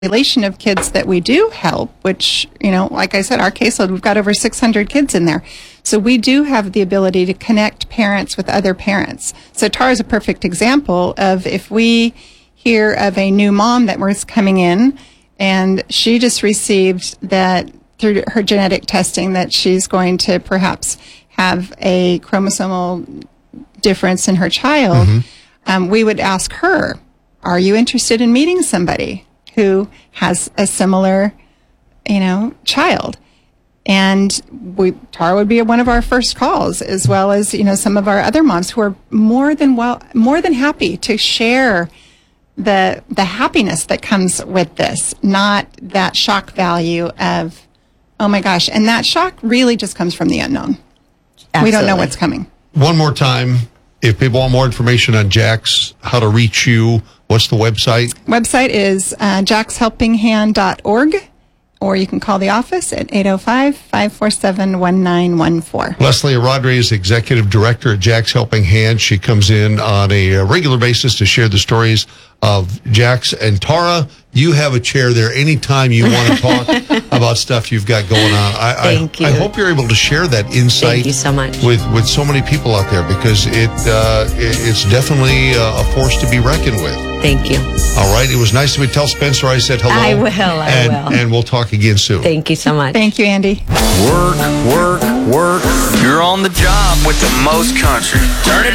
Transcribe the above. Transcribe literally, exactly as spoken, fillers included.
population of kids that we do help, which, you know, like I said, our caseload, we've got over six hundred kids in there. So we do have the ability to connect parents with other parents. So Tara is a perfect example of if we hear of a new mom that was coming in and she just received that through her genetic testing that she's going to perhaps have a chromosomal difference in her child, mm-hmm. um, we would ask her, are you interested in meeting somebody who has a similar, you know, child? And we, Tara would be one of our first calls, as well as, you know, some of our other moms who are more than well, more than happy to share the the happiness that comes with this, not that shock value of, oh my gosh. And that shock really just comes from the unknown. Absolutely. We don't know what's coming. One more time, if people want more information on Jax, how to reach you, what's the website? Website is uh, jax helping hand dot org, or you can call the office at eight oh five, five four seven, one nine one four. Leslie Aradre is Executive Director at Jax Helping Hand. She comes in on a regular basis to share the stories of Jax and Tara. You have a chair there anytime you want to talk about stuff you've got going on. I, Thank I, you. I hope you're able to share that insight. Thank you so much. With, with so many people out there, because it, uh, it it's definitely a force to be reckoned with. Thank you. All right. It was nice to meet. Tell Spencer I said hello. I will. I and, will. And we'll talk again soon. Thank you so much. Thank you, Andy. Work, work, work. You're on the job with the most country. Turn it